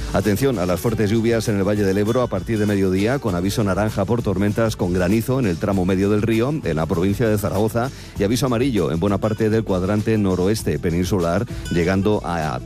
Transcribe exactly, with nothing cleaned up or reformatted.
Atención a las fuertes lluvias en el Valle del Ebro a partir de mediodía, con aviso naranja por tormentas con granizo en el tramo medio del río, en la provincia de Zaragoza, y aviso amarillo en buena parte del cuadrante noroeste peninsular, llegando a